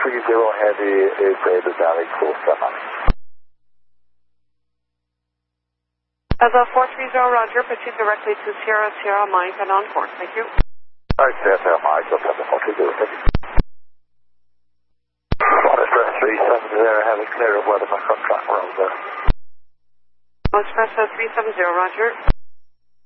Heavy is David Valley, cool 7. As a 430, Roger, proceed directly to Sierra Sierra Mike and on course. Thank you. Alright, Sierra Mike, go 740, thank you. Express 370, having clear of weather by contract road there. Express 370, Roger.